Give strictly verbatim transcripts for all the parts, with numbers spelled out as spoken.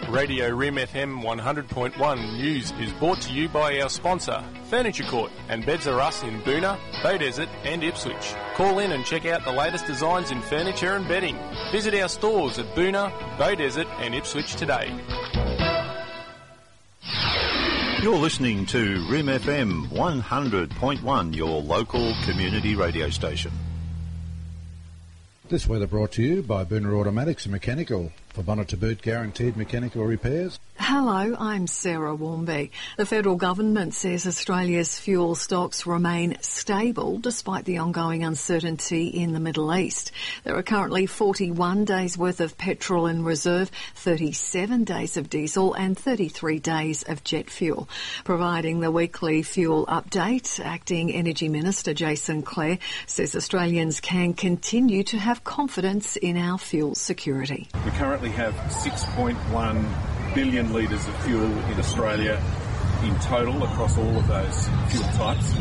Radio Rim F M one hundred point one News is brought to you by our sponsor, Furniture Court, and Beds R Us in Boonah, Beaudesert and Ipswich. Call in and check out the latest designs in furniture and bedding. Visit our stores at Boonah, Beaudesert and Ipswich today. You're listening to Rim F M one hundred point one, your local community radio station. This weather brought to you by Boonah Automatics and Mechanical. For bonnet to boot guaranteed mechanical repairs. Hello, I'm Sarah Warmby. The federal government says Australia's fuel stocks remain stable despite the ongoing uncertainty in the Middle East. There are currently forty-one days worth of petrol in reserve, thirty-seven days of diesel and thirty-three days of jet fuel. Providing the weekly fuel update, Acting Energy Minister Jason Clare says Australians can continue to have confidence in our fuel security. We currently have six point one billion litres of fuel in Australia in total across all of those fuel types.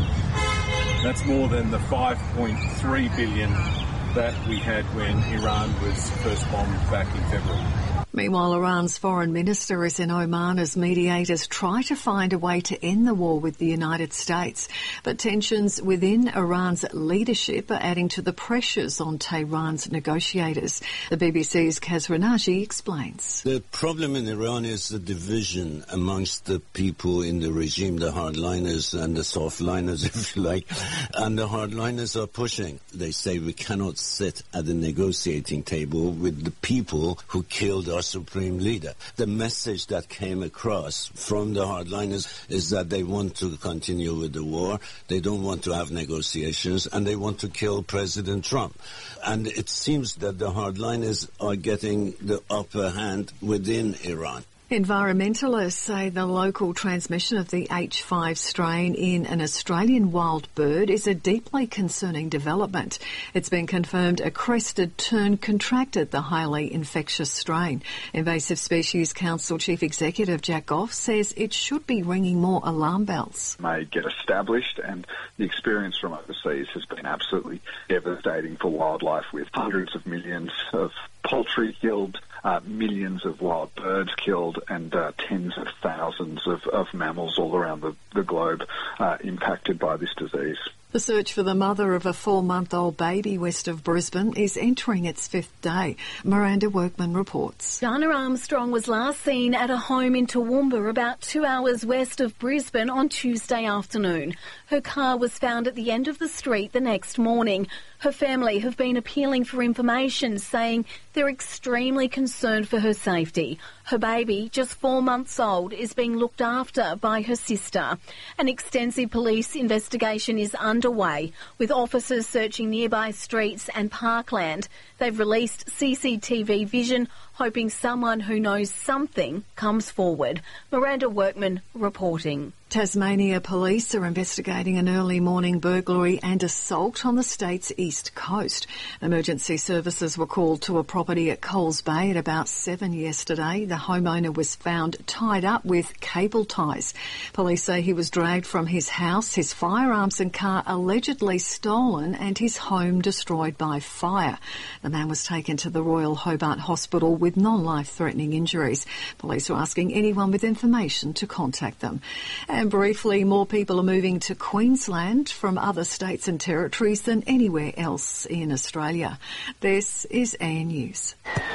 That's more than the five point three billion that we had when Iran was first bombed back in February. Meanwhile, Iran's foreign minister is in Oman as mediators try to find a way to end the war with the United States. But tensions within Iran's leadership are adding to the pressures on Tehran's negotiators. The B B C's Kaz Renaji explains. The problem in Iran is the division amongst the people in the regime, the hardliners and the softliners, if you like. And the hardliners are pushing. They say we cannot sit at the negotiating table with the people who killed our supreme leader. The message that came across from the hardliners is that they want to continue with the war, they don't want to have negotiations, and they want to kill President Trump. And it seems that the hardliners are getting the upper hand within Iran. Environmentalists say the local transmission of the H five strain in an Australian wild bird is a deeply concerning development. It's been confirmed a crested tern contracted the highly infectious strain. Invasive Species Council Chief Executive Jack Goff says it should be ringing more alarm bells. May get established, and the experience from overseas has been absolutely devastating for wildlife, with hundreds of millions of poultry killed, uh, millions of wild birds killed, and uh, tens of thousands of, of mammals all around the, the globe uh, impacted by this disease. The search for the mother of a four-month-old baby west of Brisbane is entering its fifth day. Miranda Workman reports. Dana Armstrong was last seen at a home in Toowoomba, about two hours west of Brisbane, on Tuesday afternoon. Her car was found at the end of the street the next morning. Her family have been appealing for information, saying they're extremely concerned for her safety. Her baby, just four months old, is being looked after by her sister. An extensive police investigation is underway, with officers searching nearby streets and parkland. They've released C C T V vision, hoping someone who knows something comes forward. Miranda Workman reporting. Tasmania police are investigating an early morning burglary and assault on the state's east coast. Emergency services were called to a property at Coles Bay at about seven yesterday. The homeowner was found tied up with cable ties. Police say he was dragged from his house, his firearms and car allegedly stolen, and his home destroyed by fire. The man was taken to the Royal Hobart Hospital with non-life-threatening injuries. Police are asking anyone with information to contact them. And briefly, more people are moving to Queensland from other states and territories than anywhere else in Australia. This is A N News.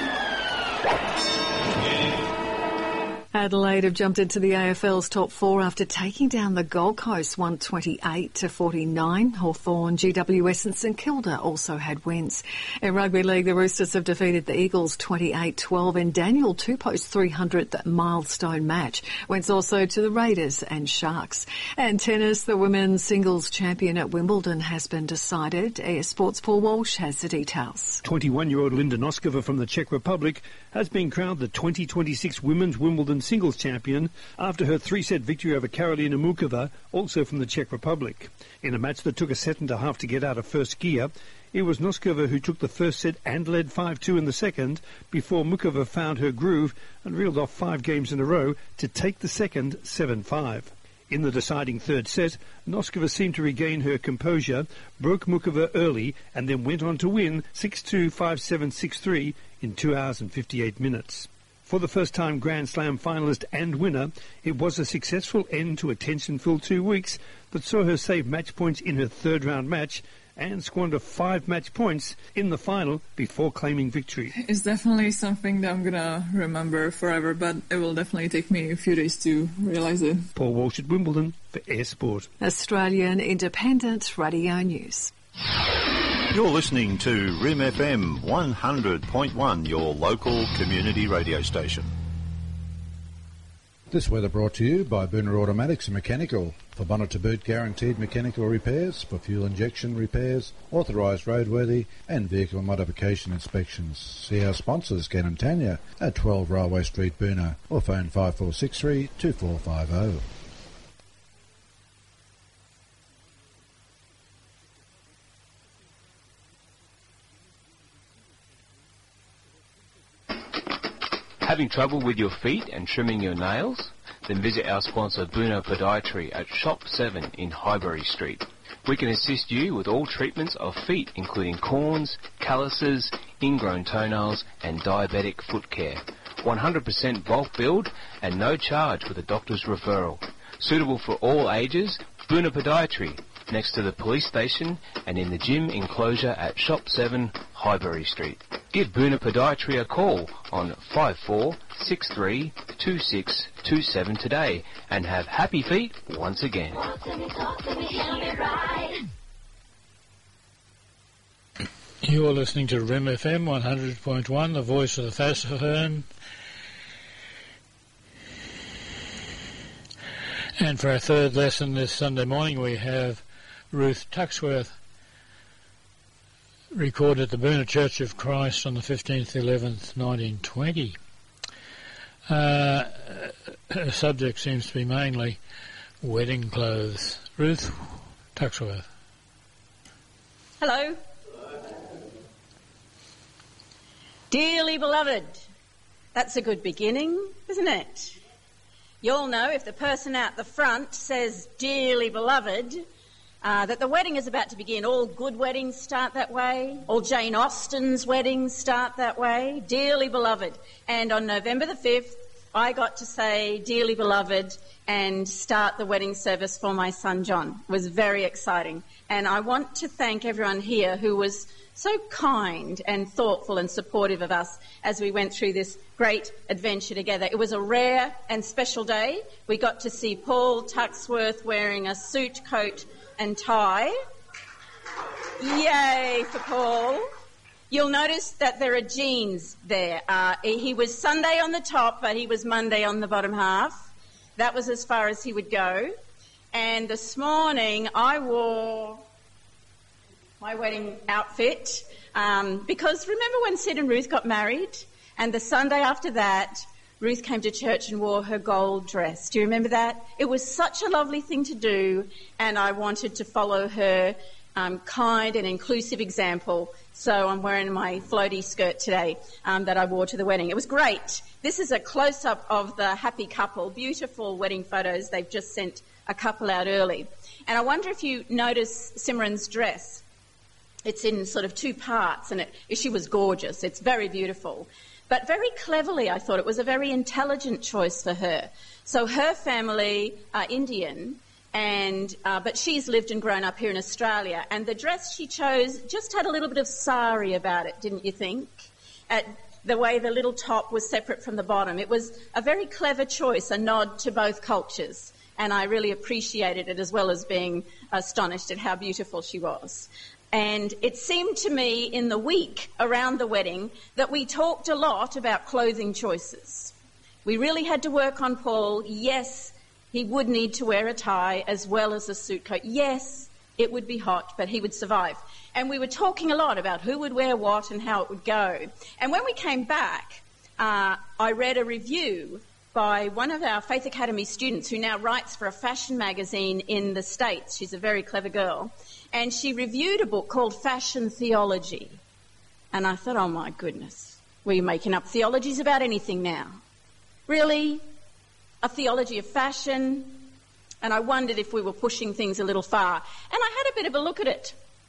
Adelaide have jumped into the A F L's top four after taking down the Gold Coast one twenty-eight to forty-nine. Hawthorn, G W S and St Kilda also had wins. In rugby league, the Roosters have defeated the Eagles twenty-eight twelve in Daniel Tupou's three hundredth milestone match. Wins also to the Raiders and Sharks. And tennis, the women's singles champion at Wimbledon has been decided. Air Sports' Paul Walsh has the details. twenty-one-year-old Linda Noskova from the Czech Republic has been crowned the twenty twenty-six Women's Wimbledon singles champion after her three-set victory over Karolina Mukova, also from the Czech Republic. In a match that took a set and a half to get out of first gear, it was Noskova who took the first set and led five two in the second before Mukova found her groove and reeled off five games in a row to take the second seven five. In the deciding third set, Noskova seemed to regain her composure, broke Mukova early and then went on to win six two, five seven, six three in two hours and fifty-eight minutes. For the first-time Grand Slam finalist and winner, it was a successful end to a tension-filled two weeks that saw her save match points in her third-round match and squander five match points in the final before claiming victory. It's definitely something that I'm going to remember forever, but it will definitely take me a few days to realise it. Paul Walsh at Wimbledon for Air Sport. Australian Independent Radio News. You're listening to R I M F M one hundred point one, your local community radio station. This weather brought to you by Boona Automatics and Mechanical. For Bonnet to Boot guaranteed mechanical repairs, for fuel injection repairs, authorised roadworthy and vehicle modification inspections. See our sponsors, Ken and Tanya, at twelve Railway Street, Boona, or phone five four six three, two four five zero. Having trouble with your feet and trimming your nails? Then visit our sponsor Boona Podiatry at Shop seven in Highbury Street. We can assist you with all treatments of feet, including corns, calluses, ingrown toenails and diabetic foot care. one hundred percent bulk billed and no charge with a doctor's referral. Suitable for all ages, Boona Podiatry, next to the police station and in the gym enclosure at Shop seven, Highbury Street. Give Boona Podiatry a call on five four six three, two six two seven today and have happy feet once again. You're listening to R I M F M one hundred point one, the voice of the Fassifern. And for our third lesson this Sunday morning, we have Ruth Tuxworth, recorded at the Boona Church of Christ on the fifteenth eleventh nineteen twenty. Uh, her subject seems to be mainly wedding clothes. Ruth Tuxworth. Hello. Dearly beloved, that's a good beginning, isn't it? You all know if the person out the front says dearly beloved, Uh, that the wedding is about to begin. All good weddings start that way. All Jane Austen's weddings start that way. Dearly beloved. And on November the fifth, I got to say dearly beloved and start the wedding service for my son John. It was very exciting. And I want to thank everyone here who was so kind and thoughtful and supportive of us as we went through this great adventure together. It was a rare and special day. We got to see Paul Tuxworth wearing a suit coat and tie. Yay for Paul. You'll notice that there are jeans there. Uh, he was Sunday on the top, but he was Monday on the bottom half. That was as far as he would go. And this morning I wore my wedding outfit um, because remember when Sid and Ruth got married? And the Sunday after that, Ruth came to church and wore her gold dress. Do you remember that? It was such a lovely thing to do, and I wanted to follow her um, kind and inclusive example. So I'm wearing my floaty skirt today um, that I wore to the wedding. It was great. This is a close-up of the happy couple. Beautiful wedding photos. They've just sent a couple out early. And I wonder if you notice Simran's dress. It's in sort of two parts, and it, she was gorgeous. It's very beautiful. But very cleverly, I thought it was a very intelligent choice for her. So her family are Indian, and uh, but she's lived and grown up here in Australia. And the dress she chose just had a little bit of sari about it, didn't you think? At the way the little top was separate from the bottom. It was a very clever choice, a nod to both cultures. And I really appreciated it, as well as being astonished at how beautiful she was. And it seemed to me in the week around the wedding that we talked a lot about clothing choices. We really had to work on Paul. Yes, he would need to wear a tie as well as a suit coat. Yes, it would be hot, but he would survive. And we were talking a lot about who would wear what and how it would go. And when we came back, uh, I read a review by one of our Faith Academy students who now writes for a fashion magazine in the States. She's a very clever girl. And she reviewed a book called Fashion Theology. And I thought, oh my goodness, we're making up theologies about anything now. Really? A theology of fashion? And I wondered if we were pushing things a little far. And I had a bit of a look at it.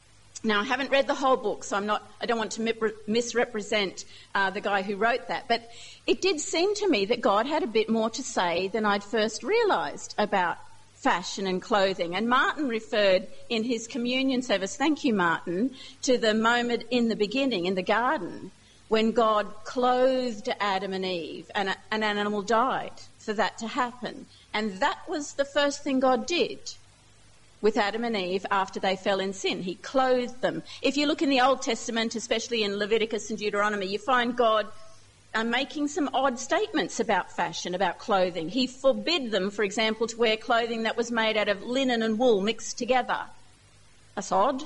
Now, I haven't read the whole book, so I'm not, I don't want to misrepresent uh, the guy who wrote that, but it did seem to me that God had a bit more to say than I'd first realised about fashion and clothing. And Martin referred in his communion service, thank you, Martin, to the moment in the beginning, in the garden, when God clothed Adam and Eve and a, an animal died for that to happen. And that was the first thing God did with Adam and Eve after they fell in sin. He clothed them. If you look in the Old Testament, especially in Leviticus and Deuteronomy, you find God uh, making some odd statements about fashion, about clothing. He forbid them, for example, to wear clothing that was made out of linen and wool mixed together. That's odd.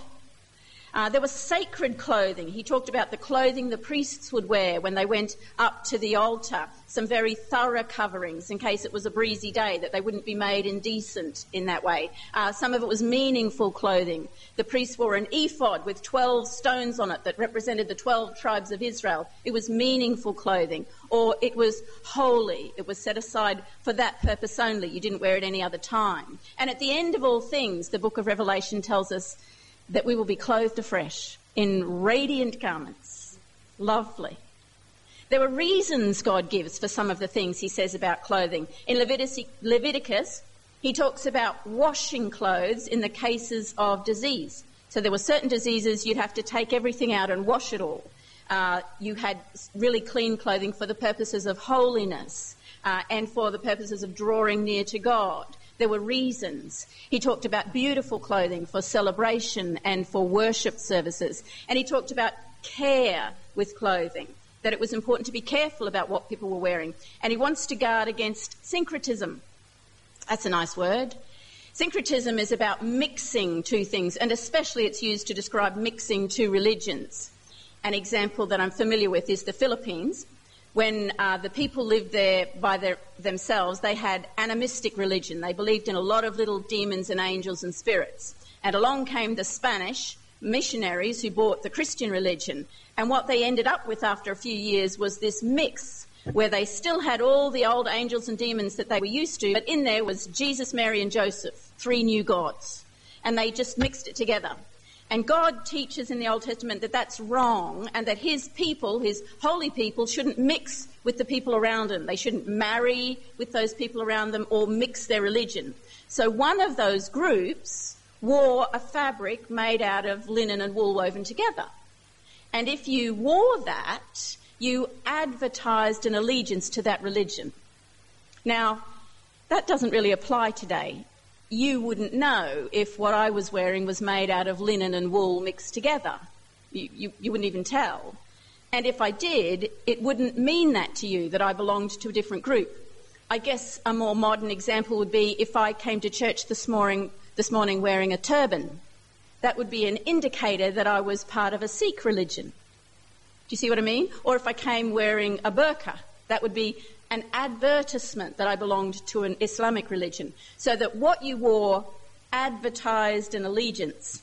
Uh, there was sacred clothing. He talked about the clothing the priests would wear when they went up to the altar, some very thorough coverings in case it was a breezy day, that they wouldn't be made indecent in that way. Uh, some of it was meaningful clothing. The priests wore an ephod with twelve stones on it that represented the twelve tribes of Israel. It was meaningful clothing. Or it was holy. It was set aside for that purpose only. You didn't wear it any other time. And at the end of all things, the book of Revelation tells us that we will be clothed afresh in radiant garments. Lovely. There are reasons God gives for some of the things he says about clothing. In Leviticus, Leviticus, he talks about washing clothes in the cases of disease. So there were certain diseases you'd have to take everything out and wash it all. Uh, you had really clean clothing for the purposes of holiness uh, and for the purposes of drawing near to God. There were reasons. He talked about beautiful clothing for celebration and for worship services. And he talked about care with clothing, that it was important to be careful about what people were wearing. And he wants to guard against syncretism. That's a nice word. Syncretism is about mixing two things, and especially it's used to describe mixing two religions. An example that I'm familiar with is the Philippines. When uh, the people lived there by their, themselves, they had animistic religion. They believed in a lot of little demons and angels and spirits. And along came the Spanish missionaries who brought the Christian religion. And what they ended up with after a few years was this mix where they still had all the old angels and demons that they were used to, but in there was Jesus, Mary and Joseph, three new gods. And they just mixed it together. And God teaches in the Old Testament that that's wrong and that his people, his holy people, shouldn't mix with the people around them. They shouldn't marry with those people around them or mix their religion. So one of those groups wore a fabric made out of linen and wool woven together. And if you wore that, you advertised an allegiance to that religion. Now, that doesn't really apply today. You wouldn't know if what I was wearing was made out of linen and wool mixed together. You, you, you wouldn't even tell. And if I did, it wouldn't mean that to you, that I belonged to a different group. I guess a more modern example would be if I came to church this morning, this morning wearing a turban. That would be an indicator that I was part of a Sikh religion. Do you see what I mean? Or if I came wearing a burqa, that would be an advertisement that I belonged to an Islamic religion, so that what you wore advertised an allegiance.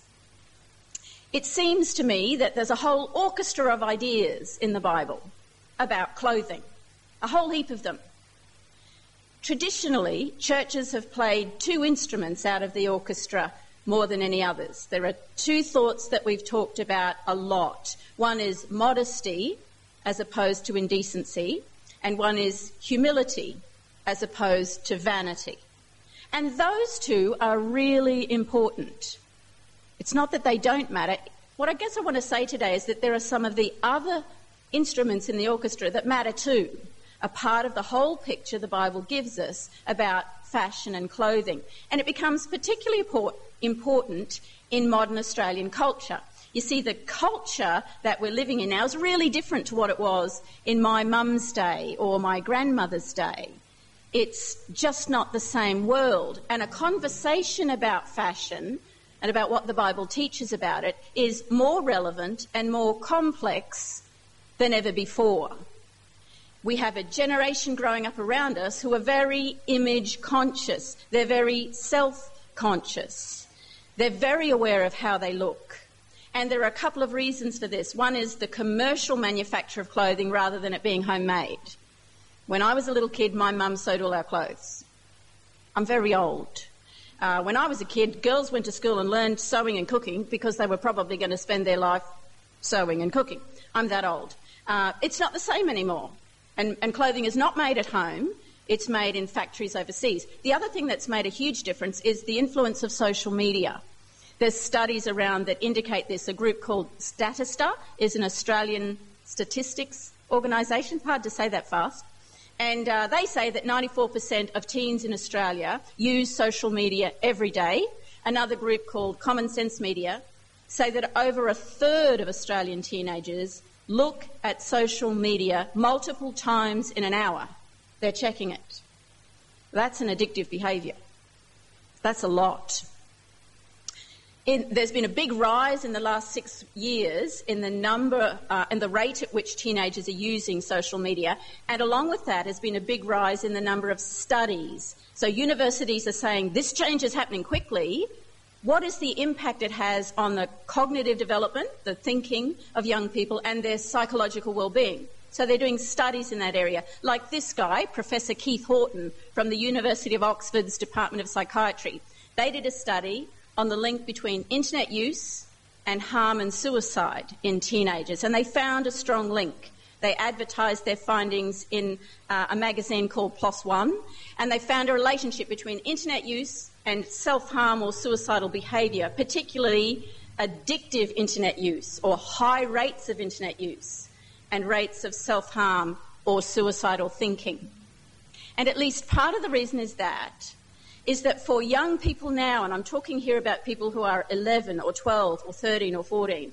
It seems to me that there's a whole orchestra of ideas in the Bible about clothing, a whole heap of them. Traditionally, churches have played two instruments out of the orchestra more than any others. There are two thoughts that we've talked about a lot. One is modesty as opposed to indecency, and one is humility as opposed to vanity. And those two are really important. It's not that they don't matter. What I guess I want to say today is that there are some of the other instruments in the orchestra that matter too, a part of the whole picture the Bible gives us about fashion and clothing. And it becomes particularly important in modern Australian culture. You see, the culture that we're living in now is really different to what it was in my mum's day or my grandmother's day. It's just not the same world. And a conversation about fashion and about what the Bible teaches about it is more relevant and more complex than ever before. We have a generation growing up around us who are very image conscious. They're very self-conscious. They're very aware of how they look. And there are a couple of reasons for this. One is the commercial manufacture of clothing rather than it being homemade. When I was a little kid, my mum sewed all our clothes. I'm very old. Uh, when I was a kid, girls went to school and learned sewing and cooking because they were probably going to spend their life sewing and cooking. I'm that old. Uh, it's not the same anymore. And, and clothing is not made at home. It's made in factories overseas. The other thing that's made a huge difference is the influence of social media. There's studies around that indicate this. A group called Statista is an Australian statistics organisation. Hard to say that fast. And uh, they say that ninety-four percent of teens in Australia use social media every day. Another group called Common Sense Media say that over a third of Australian teenagers look at social media multiple times in an hour. They're checking it. That's an addictive behaviour. That's a lot. In, there's been a big rise in the last six years in the number uh, and the rate at which teenagers are using social media, and along with that has been a big rise in the number of studies. So universities are saying this change is happening quickly. What is the impact it has on the cognitive development, the thinking of young people, and their psychological well-being? So they're doing studies in that area. Like this guy, Professor Keith Horton from the University of Oxford's Department of Psychiatry. They did a study on the link between internet use and harm and suicide in teenagers, and they found a strong link. They advertised their findings in uh, a magazine called PLOS ONE, and they found a relationship between internet use and self-harm or suicidal behaviour, particularly addictive internet use or high rates of internet use and rates of self-harm or suicidal thinking. And at least part of the reason is that is that for young people now, and I'm talking here about people who are eleven or twelve or thirteen or fourteen,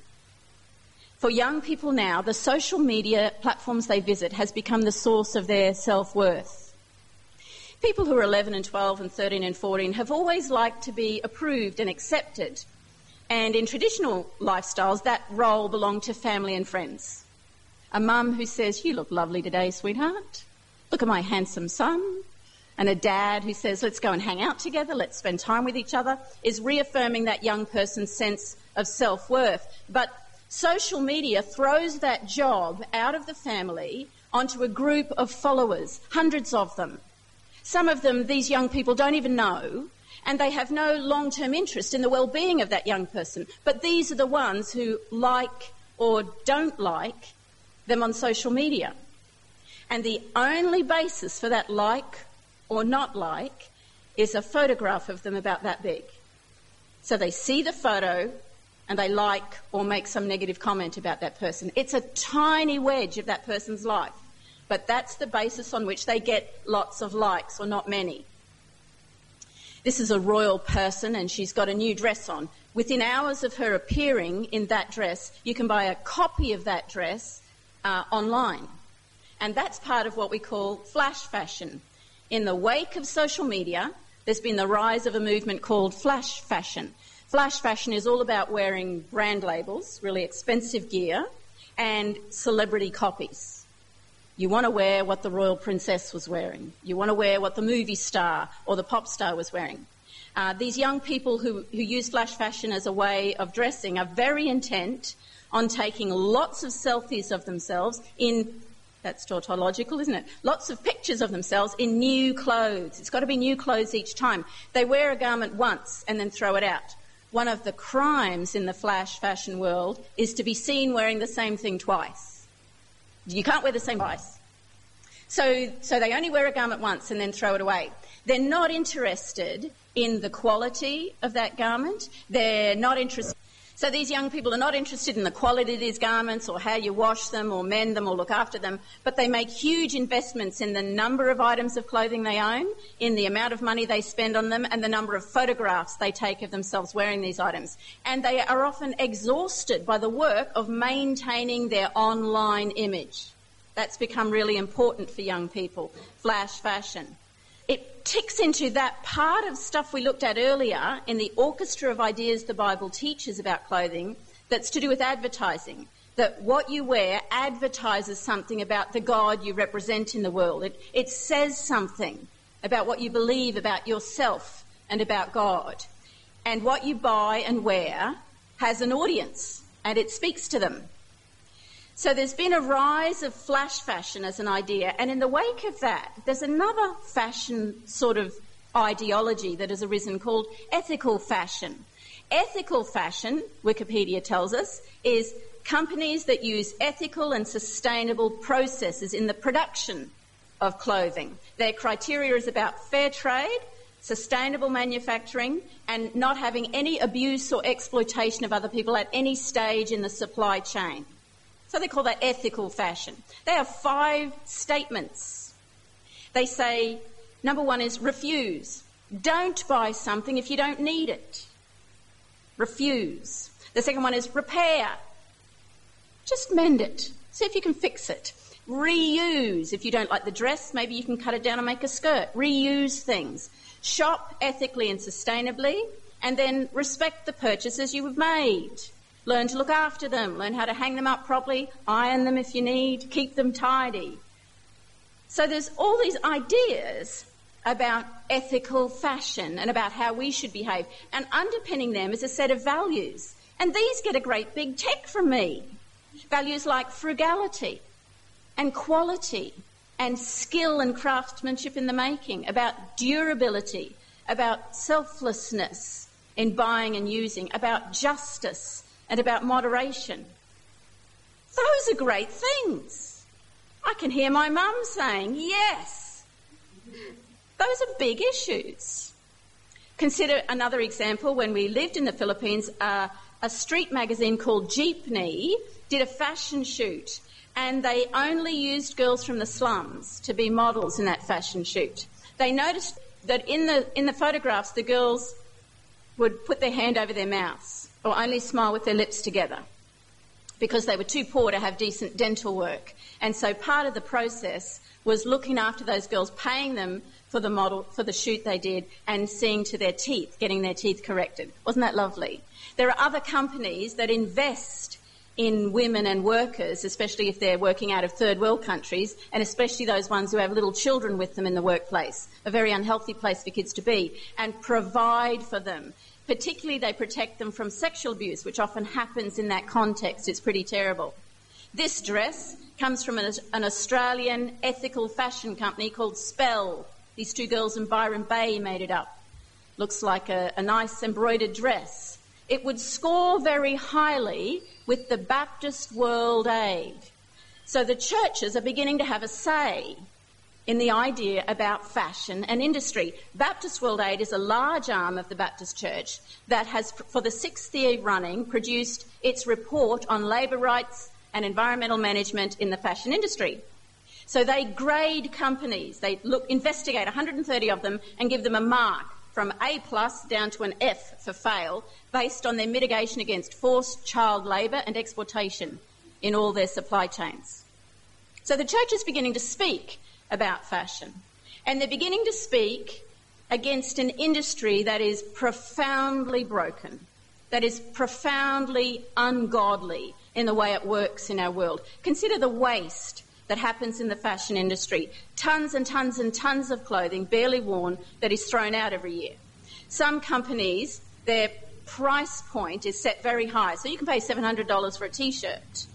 for young people now, the social media platforms they visit has become the source of their self-worth. People who are eleven and twelve and thirteen and fourteen have always liked to be approved and accepted. And in traditional lifestyles, that role belonged to family and friends. A mum who says, "You look lovely today, sweetheart. Look at my handsome son." And a dad who says, "Let's go and hang out together, let's spend time with each other," is reaffirming that young person's sense of self-worth. But social media throws that job out of the family onto a group of followers, hundreds of them. Some of them, these young people don't even know, and they have no long-term interest in the well-being of that young person. But these are the ones who like or don't like them on social media. And the only basis for that like or not like is a photograph of them about that big. So they see the photo and they like or make some negative comment about that person. It's a tiny wedge of that person's life, but that's the basis on which they get lots of likes, or not many. This is a royal person and she's got a new dress on. Within hours of her appearing in that dress, you can buy a copy of that dress uh, online. And that's part of what we call flash fashion. In the wake of social media, there's been the rise of a movement called flash fashion. Flash fashion is all about wearing brand labels, really expensive gear, and celebrity copies. You want to wear what the royal princess was wearing. You want to wear what the movie star or the pop star was wearing. Uh, these young people who, who use flash fashion as a way of dressing are very intent on taking lots of selfies of themselves in... That's tautological, isn't it? Lots of pictures of themselves in new clothes. It's got to be new clothes each time. They wear a garment once and then throw it out. One of the crimes in the flash fashion world is to be seen wearing the same thing twice. You can't wear the same twice. So, so they only wear a garment once and then throw it away. They're not interested in the quality of that garment. They're not interested... So these young people are not interested in the quality of these garments or how you wash them or mend them or look after them, but they make huge investments in the number of items of clothing they own, in the amount of money they spend on them, and the number of photographs they take of themselves wearing these items. And they are often exhausted by the work of maintaining their online image. That's become really important for young people, flash fashion. It ticks into that part of stuff we looked at earlier in the orchestra of ideas the Bible teaches about clothing that's to do with advertising, that what you wear advertises something about the God you represent in the world. It, it says something about what you believe about yourself and about God. And what you buy and wear has an audience and it speaks to them. So there's been a rise of flash fashion as an idea, and in the wake of that, there's another fashion sort of ideology that has arisen called ethical fashion. Ethical fashion, Wikipedia tells us, is companies that use ethical and sustainable processes in the production of clothing. Their criteria is about fair trade, sustainable manufacturing, and not having any abuse or exploitation of other people at any stage in the supply chain. So they call that ethical fashion. They have five statements. They say, number one is refuse. Don't buy something if you don't need it. Refuse. The second one is repair. Just mend it. See if you can fix it. Reuse. If you don't like the dress, maybe you can cut it down and make a skirt. Reuse things. Shop ethically and sustainably, and then respect the purchases you have made. Learn to look after them. Learn how to hang them up properly. Iron them if you need. Keep them tidy. So there's all these ideas about ethical fashion and about how we should behave, and underpinning them is a set of values. And these get a great big tick from me. Values like frugality and quality and skill and craftsmanship in the making, about durability, about selflessness in buying and using, about justice and about moderation. Those are great things. I can hear my mum saying, yes. Those are big issues. Consider another example. When we lived in the Philippines, uh, a street magazine called Jeepney did a fashion shoot, and they only used girls from the slums to be models in that fashion shoot. They noticed that in the in the photographs, the girls would put their hand over their mouths or only smile with their lips together because they were too poor to have decent dental work. And so part of the process was looking after those girls, paying them for the model, for the shoot they did, and seeing to their teeth, getting their teeth corrected. Wasn't that lovely? There are other companies that invest in women and workers, especially if they're working out of third world countries, and especially those ones who have little children with them in the workplace, a very unhealthy place for kids to be, and provide for them. Particularly they protect them from sexual abuse, which often happens in that context. It's pretty terrible. This dress comes from an, an Australian ethical fashion company called Spell. These two girls in Byron Bay made it up. Looks like a, a nice embroidered dress. It would score very highly with the Baptist World Aid. So the churches are beginning to have a say in the idea about fashion and industry. Baptist World Aid is a large arm of the Baptist Church that has, for the sixth year running, produced its report on labour rights and environmental management in the fashion industry. So they grade companies. They look, investigate one hundred thirty of them and give them a mark from A plus down to an F for fail, based on their mitigation against forced child labour and exploitation in all their supply chains. So the church is beginning to speak about fashion, and they're beginning to speak against an industry that is profoundly broken, that is profoundly ungodly in the way it works in our world. Consider the waste that happens in the fashion industry. Tons and tons and tons of clothing barely worn that is thrown out every year. Some companies, their price point is set very high, so you can pay seven hundred dollars for a T-shirt.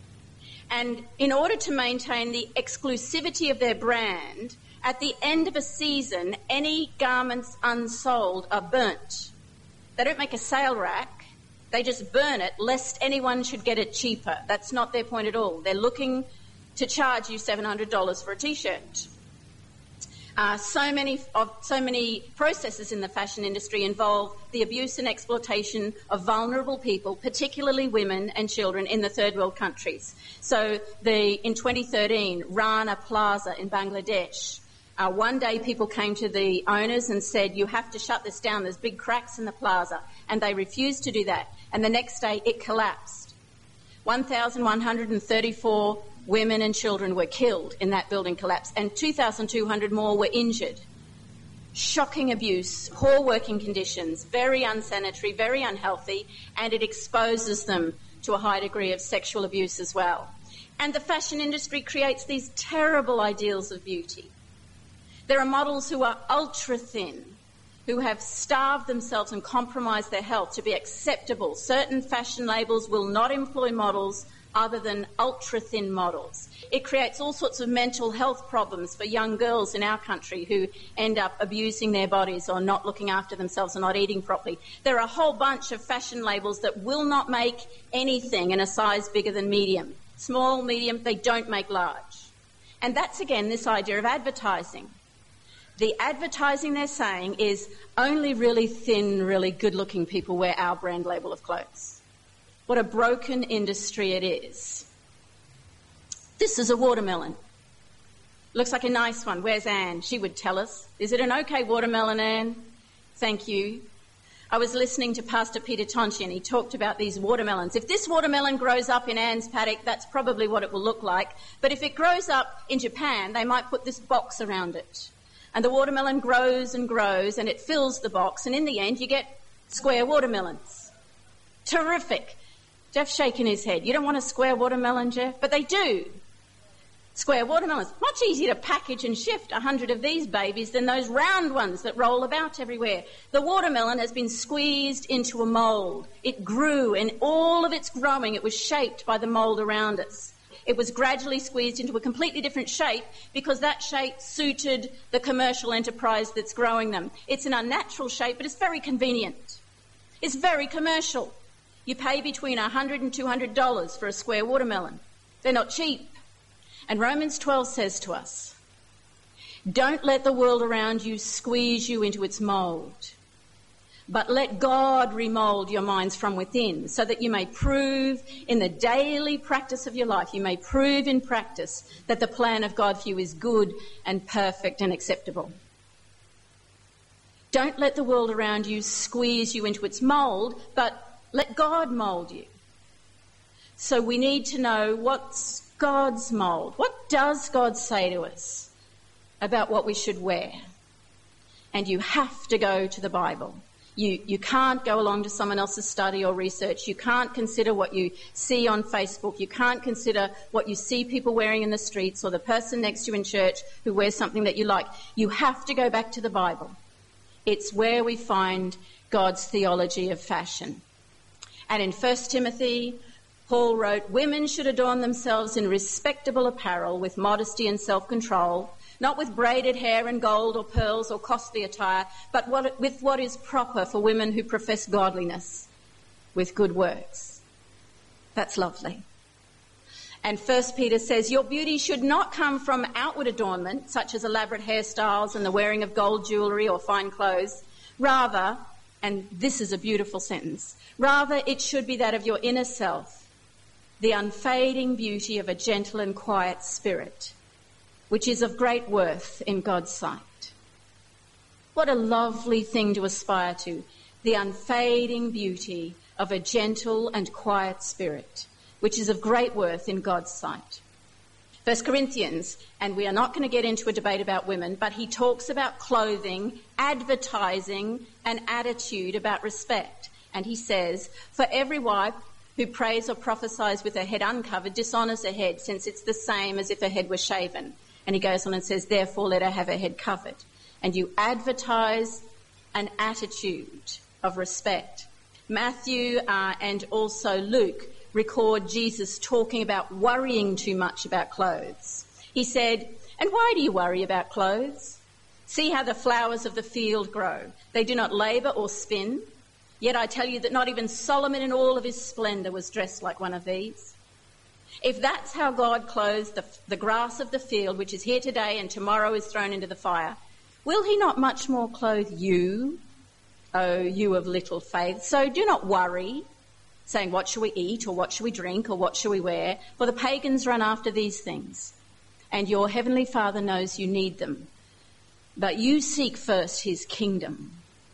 And in order to maintain the exclusivity of their brand, at the end of a season, any garments unsold are burnt. They don't make a sale rack. They just burn it, lest anyone should get it cheaper. That's not their point at all. They're looking to charge you seven hundred dollars for a T-shirt. Uh, so many of so many processes in the fashion industry involve the abuse and exploitation of vulnerable people, particularly women and children in the third world countries. So the, in twenty thirteen, Rana Plaza in Bangladesh, uh, one day people came to the owners and said, you have to shut this down, there's big cracks in the plaza, and they refused to do that. And the next day it collapsed. one thousand one hundred thirty-four women and children were killed in that building collapse, and two thousand two hundred more were injured. Shocking abuse, poor working conditions, very unsanitary, very unhealthy, and it exposes them to a high degree of sexual abuse as well. And the fashion industry creates these terrible ideals of beauty. There are models who are ultra thin, who have starved themselves and compromised their health to be acceptable. Certain fashion labels will not employ models other than ultra-thin models. It creates all sorts of mental health problems for young girls in our country who end up abusing their bodies or not looking after themselves or not eating properly. There are a whole bunch of fashion labels that will not make anything in a size bigger than medium. Small, medium, they don't make large. And that's, again, this idea of advertising. The advertising they're saying is only really thin, really good-looking people wear our brand label of clothes. What a broken industry it is. This is a watermelon. Looks like a nice one. Where's Anne? She would tell us. Is it an okay watermelon, Anne? Thank you. I was listening to Pastor Peter Tonchi and he talked about these watermelons. If this watermelon grows up in Anne's paddock, that's probably what it will look like. But if it grows up in Japan, they might put this box around it. And the watermelon grows and grows and it fills the box. And in the end, you get square watermelons. Terrific. Jeff's shaking his head. You don't want a square watermelon, Jeff? But they do. Square watermelons. Much easier to package and shift a hundred of these babies than those round ones that roll about everywhere. The watermelon has been squeezed into a mould. It grew, and all of its growing, it was shaped by the mould around us. It was gradually squeezed into a completely different shape because that shape suited the commercial enterprise that's growing them. It's an unnatural shape, but it's very convenient. It's very commercial. You pay between one hundred dollars and two hundred dollars for a square watermelon. They're not cheap. And Romans twelve says to us, don't let the world around you squeeze you into its mould, but let God remould your minds from within so that you may prove in the daily practice of your life, you may prove in practice that the plan of God for you is good and perfect and acceptable. Don't let the world around you squeeze you into its mould, but let God mould you. So we need to know what's God's mould. What does God say to us about what we should wear? And you have to go to the Bible. You, you can't go along to someone else's study or research. You can't consider what you see on Facebook. You can't consider what you see people wearing in the streets or the person next to you in church who wears something that you like. You have to go back to the Bible. It's where we find God's theology of fashion. And in First Timothy, Paul wrote, women should adorn themselves in respectable apparel with modesty and self-control, not with braided hair and gold or pearls or costly attire, but what, with what is proper for women who profess godliness, with good works. That's lovely. And First Peter says, your beauty should not come from outward adornment, such as elaborate hairstyles and the wearing of gold jewellery or fine clothes. Rather, and this is a beautiful sentence, rather it should be that of your inner self, the unfading beauty of a gentle and quiet spirit, which is of great worth in God's sight. What a lovely thing to aspire to, the unfading beauty of a gentle and quiet spirit, which is of great worth in God's sight. First Corinthians, and we are not going to get into a debate about women, but he talks about clothing, advertising, and attitude about respect. And he says, for every wife who prays or prophesies with her head uncovered dishonours her head, since it's the same as if her head were shaven. And he goes on and says, therefore let her have her head covered. And you advertise an attitude of respect. Matthew uh, and also Luke record Jesus talking about worrying too much about clothes. He said, and why do you worry about clothes? See how the flowers of the field grow. They do not labour or spin. Yet I tell you that not even Solomon in all of his splendour was dressed like one of these. If that's how God clothes the, the grass of the field, which is here today and tomorrow is thrown into the fire, will he not much more clothe you, O you of little faith? So do not worry, saying what shall we eat or what shall we drink or what shall we wear? For the pagans run after these things, and your heavenly Father knows you need them. But you seek first his kingdom.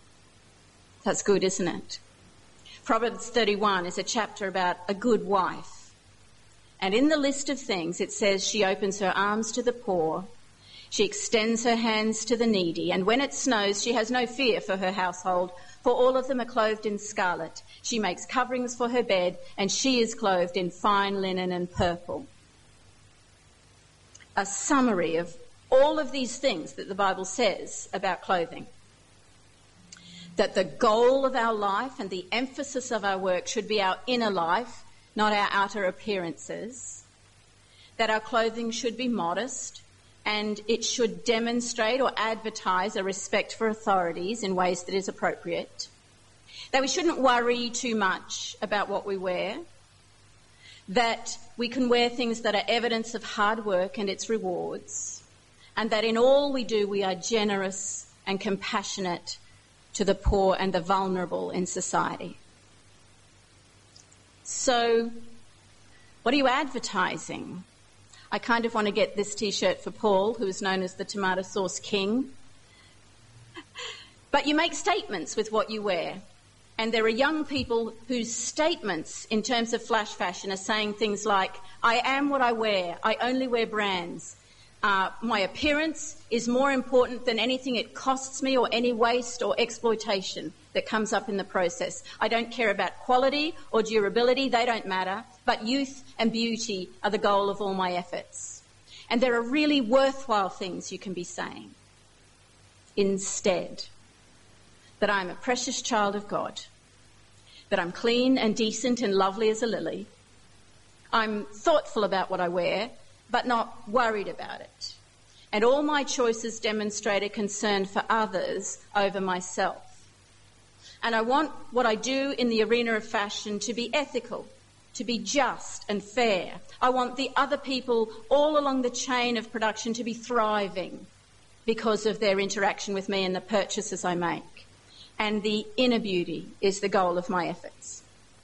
That's good, isn't it? Proverbs thirty-one is a chapter about a good wife. And in the list of things, it says she opens her arms to the poor, she extends her hands to the needy, and when it snows, she has no fear for her household, for all of them are clothed in scarlet. She makes coverings for her bed, and she is clothed in fine linen and purple. A summary of all of these things that the Bible says about clothing. That the goal of our life and the emphasis of our work should be our inner life, not our outer appearances, that our clothing should be modest and it should demonstrate or advertise a respect for authorities in ways that is appropriate, that we shouldn't worry too much about what we wear, that we can wear things that are evidence of hard work and its rewards, and that in all we do we are generous and compassionate to the poor and the vulnerable in society. So, what are you advertising? I kind of want to get this T-shirt for Paul, who is known as the Tomato Sauce King. But you make statements with what you wear. And there are young people whose statements in terms of flash fashion are saying things like, I am what I wear, I only wear brands. Uh, my appearance is more important than anything it costs me or any waste or exploitation that comes up in the process. I don't care about quality or durability, they don't matter, but youth and beauty are the goal of all my efforts. And there are really worthwhile things you can be saying. Instead, that I'm a precious child of God, that I'm clean and decent and lovely as a lily. I'm thoughtful about what I wear, but not worried about it. And all my choices demonstrate a concern for others over myself. And I want what I do in the arena of fashion to be ethical, to be just and fair. I want the other people all along the chain of production to be thriving because of their interaction with me and the purchases I make. And the inner beauty is the goal of my efforts.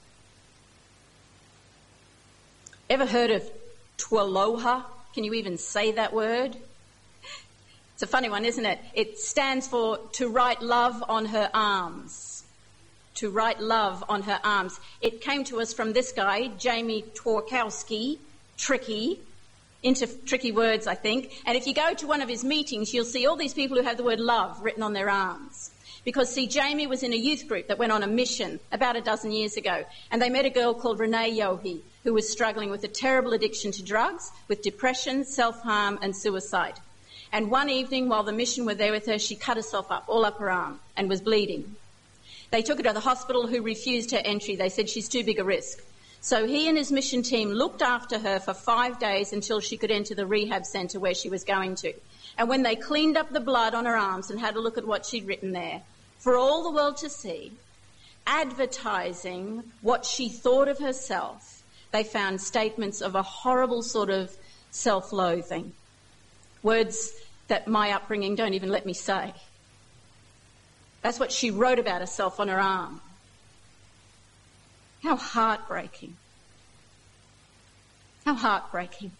Ever heard of Tualoha? Can you even say that word? It's a funny one, isn't it? It stands for to write love on her arms. To write love on her arms. It came to us from this guy, Jamie Twarkowski, tricky, into tricky words, I think. And if you go to one of his meetings, you'll see all these people who have the word love written on their arms. Because, see, Jamie was in a youth group that went on a mission about a dozen years ago, and they met a girl called Renee Yohe, who was struggling with a terrible addiction to drugs, with depression, self-harm and suicide. And one evening, while the mission were there with her, she cut herself up, all up her arm, and was bleeding. They took her to the hospital, who refused her entry. They said she's too big a risk. So he and his mission team looked after her for five days until she could enter the rehab centre where she was going to. And when they cleaned up the blood on her arms and had a look at what she'd written there, for all the world to see, advertising what she thought of herself, they found statements of a horrible sort of self-loathing. Words that my upbringing don't even let me say. That's what she wrote about herself on her arm. How heartbreaking. How heartbreaking.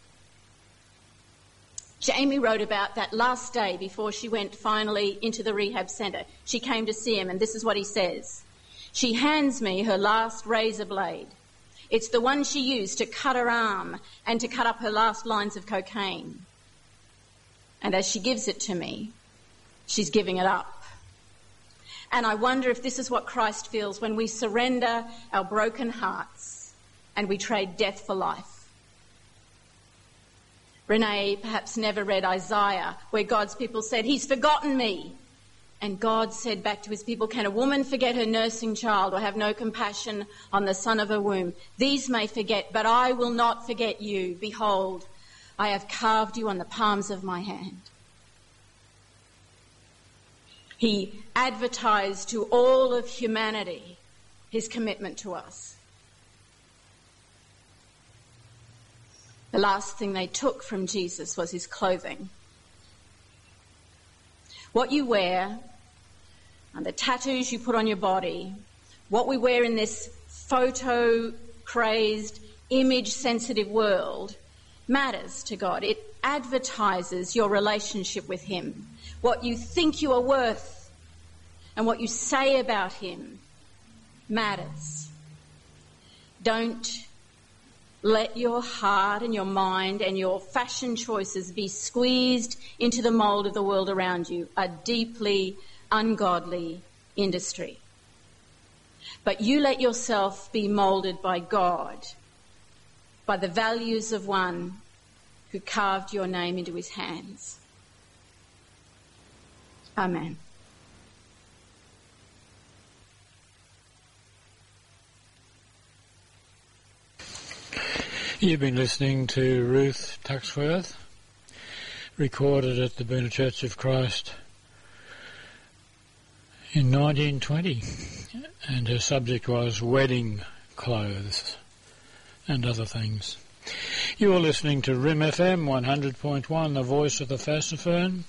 Jamie wrote about that last day before she went finally into the rehab centre. She came to see him, and this is what he says. She hands me her last razor blade. It's the one she used to cut her arm and to cut up her last lines of cocaine. And as she gives it to me, she's giving it up. And I wonder if this is what Christ feels when we surrender our broken hearts and we trade death for life. Renee perhaps never read Isaiah, where God's people said, He's forgotten me. And God said back to his people, can a woman forget her nursing child or have no compassion on the son of her womb? These may forget, but I will not forget you. Behold, I have carved you on the palms of my hand. He advertised to all of humanity his commitment to us. The last thing they took from Jesus was his clothing. What you wear and the tattoos you put on your body, what we wear in this photo-crazed, image-sensitive world matters to God. It advertises your relationship with him. What you think you are worth and what you say about him matters. Don't let your heart and your mind and your fashion choices be squeezed into the mould of the world around you, a deeply ungodly industry. But you let yourself be moulded by God, by the values of one who carved your name into his hands. Amen. You've been listening to Ruth Tuxworth, recorded at the Boonah Church of Christ in nineteen twenty, and her subject was wedding clothes and other things. You're listening to R I M F M one hundred point one, the voice of the Fassifern.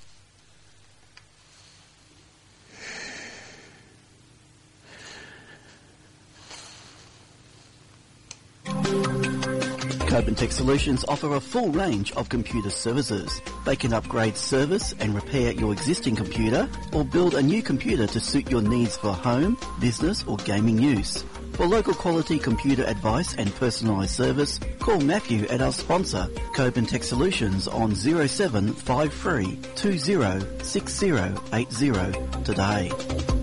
Cobentech Solutions offer a full range of computer services. They can upgrade, service and repair your existing computer or build a new computer to suit your needs for home, business or gaming use. For local quality computer advice and personalised service, call Matthew at our sponsor, Cobentech Solutions, on zero seven five three two zero six zero eight zero today.